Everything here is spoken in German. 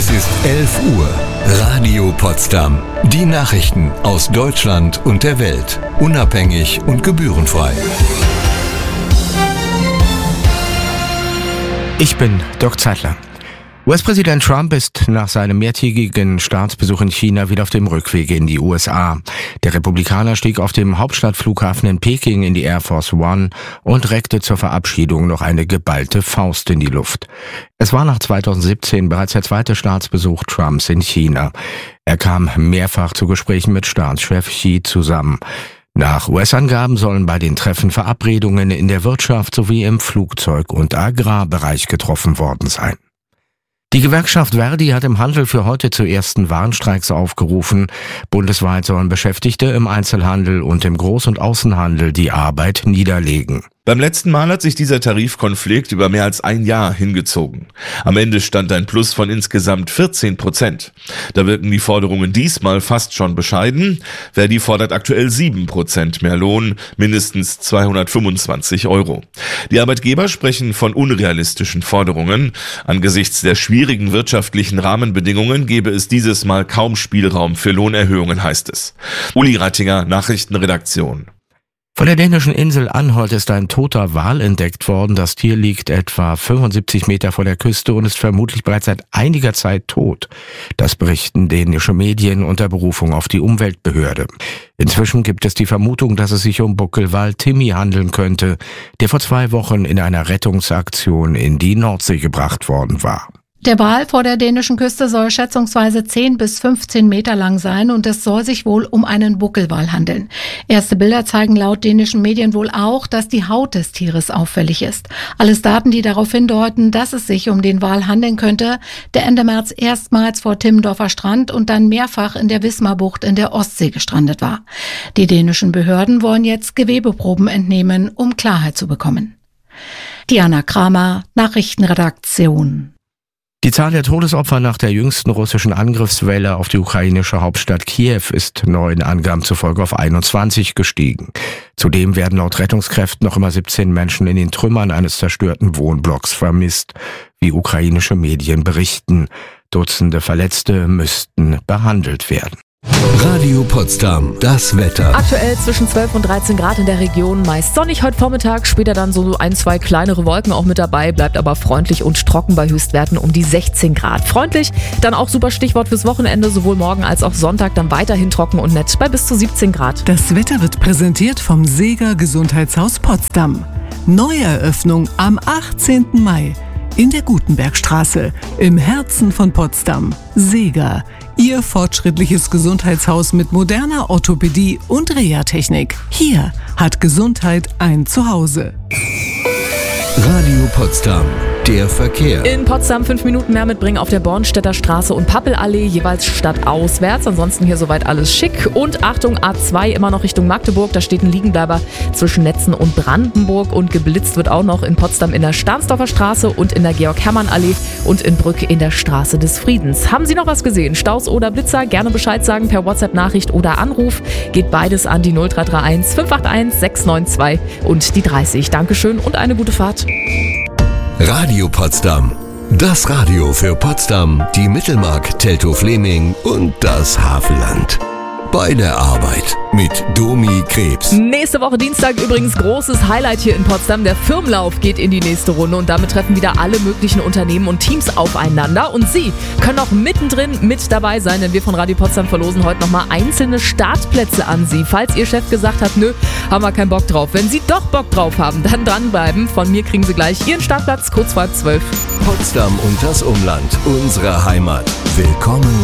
Es ist 11 Uhr. Radio Potsdam. Die Nachrichten aus Deutschland und der Welt. Unabhängig und gebührenfrei. Ich bin Dirk Zeitler. US-Präsident Trump ist nach seinem mehrtägigen Staatsbesuch in China wieder auf dem Rückweg in die USA. Der Republikaner stieg auf dem Hauptstadtflughafen in Peking in die Air Force One und reckte zur Verabschiedung noch eine geballte Faust in die Luft. Es war nach 2017 bereits der zweite Staatsbesuch Trumps in China. Er kam mehrfach zu Gesprächen mit Staatschef Xi zusammen. Nach US-Angaben sollen bei den Treffen Verabredungen in der Wirtschaft sowie im Flugzeug- und Agrarbereich getroffen worden sein. Die Gewerkschaft Verdi hat im Handel für heute zu ersten Warnstreiks aufgerufen. Bundesweit sollen Beschäftigte im Einzelhandel und im Groß- und Außenhandel die Arbeit niederlegen. Beim letzten Mal hat sich dieser Tarifkonflikt über mehr als ein Jahr hingezogen. Am Ende stand ein Plus von insgesamt 14%. Da wirken die Forderungen diesmal fast schon bescheiden. Verdi fordert aktuell 7% mehr Lohn, mindestens 225 €. Die Arbeitgeber sprechen von unrealistischen Forderungen. Angesichts der schwierigen wirtschaftlichen Rahmenbedingungen gebe es dieses Mal kaum Spielraum für Lohnerhöhungen, heißt es. Uli Rattinger, Nachrichtenredaktion. Von der dänischen Insel Anholt ist ein toter Wal entdeckt worden. Das Tier liegt etwa 75 Meter vor der Küste und ist vermutlich bereits seit einiger Zeit tot. Das berichten dänische Medien unter Berufung auf die Umweltbehörde. Inzwischen gibt es die Vermutung, dass es sich um Buckelwal Timmy handeln könnte, der vor 2 Wochen in einer Rettungsaktion in die Nordsee gebracht worden war. Der Wal vor der dänischen Küste soll schätzungsweise 10 bis 15 Meter lang sein und es soll sich wohl um einen Buckelwal handeln. Erste Bilder zeigen laut dänischen Medien wohl auch, dass die Haut des Tieres auffällig ist. Alles Daten, die darauf hindeuten, dass es sich um den Wal handeln könnte, der Ende März erstmals vor Timmendorfer Strand und dann mehrfach in der Wismarbucht in der Ostsee gestrandet war. Die dänischen Behörden wollen jetzt Gewebeproben entnehmen, um Klarheit zu bekommen. Diana Kramer, Nachrichtenredaktion. Die Zahl der Todesopfer nach der jüngsten russischen Angriffswelle auf die ukrainische Hauptstadt Kiew ist neuen Angaben zufolge auf 21 gestiegen. Zudem werden laut Rettungskräften noch immer 17 Menschen in den Trümmern eines zerstörten Wohnblocks vermisst, wie ukrainische Medien berichten. Dutzende Verletzte müssten behandelt werden. Radio Potsdam, das Wetter. Aktuell zwischen 12 und 13 Grad in der Region, meist sonnig heute Vormittag, später dann so 1, 2 kleinere Wolken auch mit dabei, bleibt aber freundlich und trocken bei Höchstwerten um die 16 Grad. Freundlich, dann auch super Stichwort fürs Wochenende, sowohl morgen als auch Sonntag dann weiterhin trocken und nett bei bis zu 17 Grad. Das Wetter wird präsentiert vom Seeger Gesundheitshaus Potsdam. Neueröffnung am 18. Mai in der Gutenbergstraße, im Herzen von Potsdam. Seeger. Ihr fortschrittliches Gesundheitshaus mit moderner Orthopädie und Reha-Technik. Hier hat Gesundheit ein Zuhause. Radio Potsdam, der Verkehr. In Potsdam 5 Minuten mehr mitbringen auf der Bornstädter Straße und Pappelallee, jeweils stadtauswärts. Ansonsten hier soweit alles schick. Und Achtung, A2 immer noch Richtung Magdeburg. Da steht ein Liegenbleiber zwischen Netzen und Brandenburg. Und geblitzt wird auch noch in Potsdam in der Stahnsdorfer Straße und in der Georg-Hermann-Allee und in Brück in der Straße des Friedens. Haben Sie noch was gesehen? Staus oder Blitzer? Gerne Bescheid sagen per WhatsApp-Nachricht oder Anruf. Geht beides an die 0331 581 692 und die 30. Dankeschön und eine gute Fahrt. Radio Potsdam. Das Radio für Potsdam, die Mittelmark, Teltow-Fleming und das Havelland. Bei der Arbeit mit Domi Krebs. Nächste Woche Dienstag übrigens großes Highlight hier in Potsdam. Der Firmenlauf geht in die nächste Runde und damit treffen wieder alle möglichen Unternehmen und Teams aufeinander. Und Sie können auch mittendrin mit dabei sein, denn wir von Radio Potsdam verlosen heute nochmal einzelne Startplätze an Sie. Falls Ihr Chef gesagt hat, nö, haben wir keinen Bock drauf. Wenn Sie doch Bock drauf haben, dann dranbleiben. Von mir kriegen Sie gleich Ihren Startplatz, kurz vor 12. Potsdam und das Umland, unsere Heimat. Willkommen